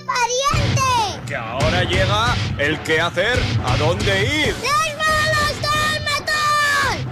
¡Pariente! Que ahora llega el qué hacer, a dónde ir. ¡Los bolos del metal!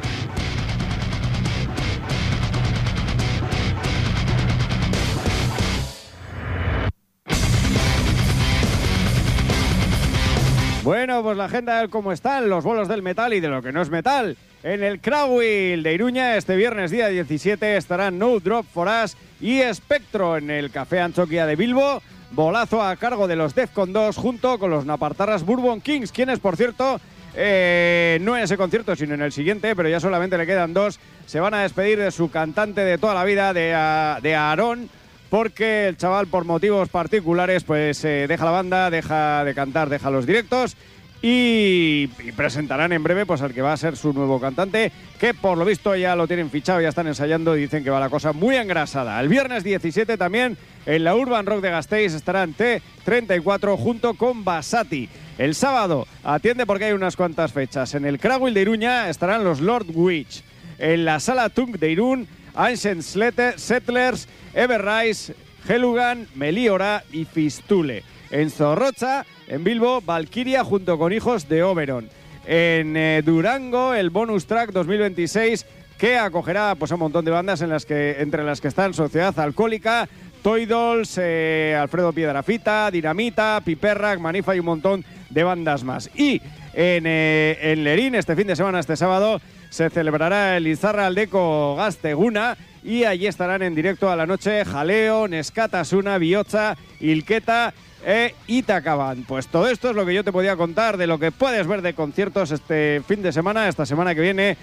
Bueno, pues la agenda de cómo están los bolos del metal y de lo que no es metal. En el Crowdwheel de Iruña, este viernes día 17, estarán No Drop for Us y Espectro. En el Café Anchoquia de Bilbo, bolazo a cargo de los Defcon 2 junto con los Napartarras Bourbon Kings, quienes, por cierto, no en ese concierto, sino en el siguiente, pero ya solamente le quedan dos, se van a despedir de su cantante de toda la vida, de Aarón, porque el chaval, por motivos particulares, pues deja la banda, deja de cantar, deja los directos y presentarán en breve pues al que va a ser su nuevo cantante, que por lo visto ya lo tienen fichado, ya están ensayando y dicen que va la cosa muy engrasada. El viernes 17 también en la Urban Rock de Gasteiz estarán T34 junto con Basati. El sábado, atiende porque hay unas cuantas fechas. En el Crowdwheel de Iruña estarán los Lord Witch. En la Sala Tunk de Irún, Ancient Settlers, Everrise, Helugan, Meliora y Fistule. En Zorrocha, en Bilbo, Valkyria junto con Hijos de Oberon. En Durango, el Bonus Track 2026, que acogerá pues, a un montón de bandas entre las que están Sociedad Alcohólica, Toy Dolls, Alfredo Piedrafita, Dinamita, Piperrack, Manifa y un montón de bandas más. Y en Lerín, este fin de semana, este sábado, se celebrará el Izarra Aldeco Gazteguna y allí estarán en directo a la noche Jaleo, Neskatasuna, Bihotza, Ilketa e Itacaban. Pues todo esto es lo que yo te podía contar de lo que puedes ver de conciertos este fin de semana, esta semana que viene,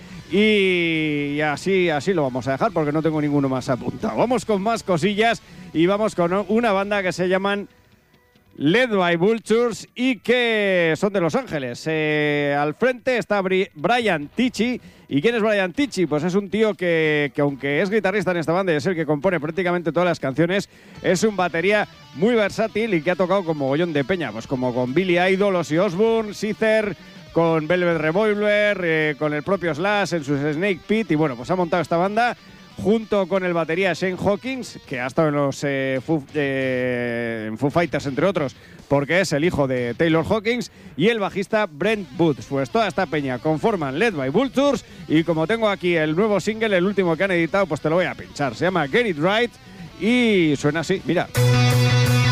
y así lo vamos a dejar porque no tengo ninguno más apuntado. Vamos con más cosillas y vamos con una banda que se llaman Led by Vultures y que son de Los Ángeles. Al frente está Brian Tichy. ¿Y quién es Brian Tichy? Pues es un tío que aunque es guitarrista en esta banda y es el que compone prácticamente todas las canciones, es un batería muy versátil y que ha tocado con mogollón de peña, pues como con Billy Idol, Ozzy Osbourne, Seether, con Velvet Revolver, con el propio Slash en sus Snake Pit, y bueno, pues ha montado esta banda junto con el batería Shane Hawkins, que ha estado en los Foo Fighters, entre otros, porque es el hijo de Taylor Hawkins, y el bajista Brent Woods. Pues toda esta peña conforman Led by Vultures, y como tengo aquí el nuevo single, el último que han editado, pues te lo voy a pinchar. Se llama Get It Right y suena así, mira.